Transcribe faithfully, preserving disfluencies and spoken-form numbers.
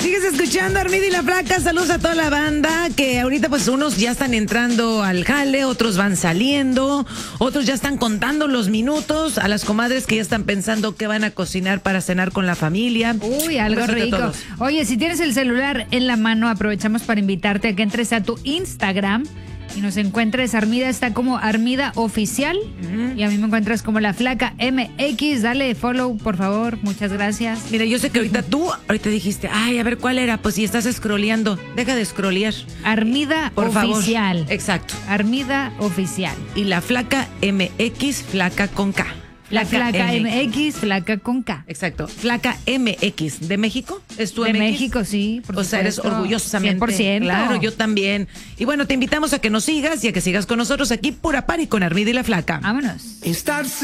Sigues escuchando Armida y la Flaca. Saludos a toda la banda, que ahorita pues unos ya están entrando al jale, otros van saliendo, otros ya están contando los minutos, a las comadres que ya están pensando qué van a cocinar para cenar con la familia. Uy, algo rico. Oye, si tienes el celular en la mano, aprovechamos para invitarte a que entres a tu Instagram y nos encuentres. Armida está como Armida Oficial, uh-huh. y a mí me encuentras como La Flaca M X. Dale follow, por favor, muchas gracias. Mira, yo sé que ahorita tú, ahorita dijiste, ay, a ver, ¿cuál era? Pues si estás scrolleando, deja de scrollear. Armida por Oficial. Favor. Exacto. Armida Oficial. Y La Flaca M X, Flaca con K. La Flaca, Flaca M X, Flaca con K. Exacto. Flaca M X. ¿De México? ¿Es tu de M X? De México, sí. Por o sea, eres orgullosamente. cien por ciento. Claro, yo también. Y bueno, te invitamos a que nos sigas y a que sigas con nosotros aquí, Pura Party con Armida y la Flaca. Vámonos. Estar